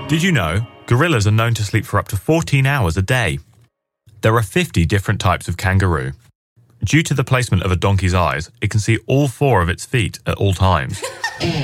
Did you know gorillas are known to sleep for up to 14 hours a day? There are 50 different types of kangaroo. Due to the placement of a donkey's eyes, it can see all 4 of its feet at all times.